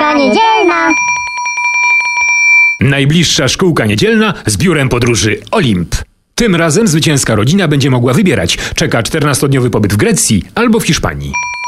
Szkółka niedzielna. Najbliższa szkółka niedzielna z biurem podróży Olimp. Tym razem zwycięska rodzina będzie mogła wybierać. Czeka 14-dniowy pobyt w Grecji albo w Hiszpanii.